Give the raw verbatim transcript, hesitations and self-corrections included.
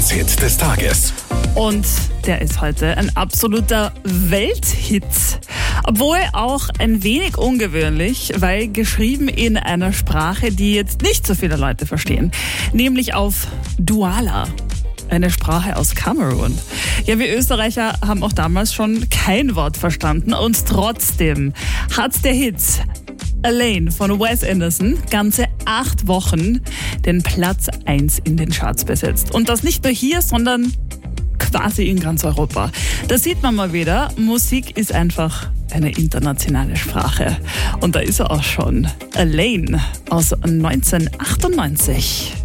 Radios-Hit des Tages. Und der ist heute ein absoluter Welthit. Obwohl auch ein wenig ungewöhnlich, weil geschrieben in einer Sprache, die jetzt nicht so viele Leute verstehen. Nämlich auf Douala. Eine Sprache aus Kamerun. Ja, wir Österreicher haben auch damals schon kein Wort verstanden und trotzdem hat der Hit Alaine von Wes Anderson ganze acht Wochen den Platz eins in den Charts besetzt. Und das nicht nur hier, sondern quasi in ganz Europa. Da sieht man mal wieder, Musik ist einfach eine internationale Sprache. Und da ist er auch schon. Alaine aus neunzehnhundertachtundneunzig.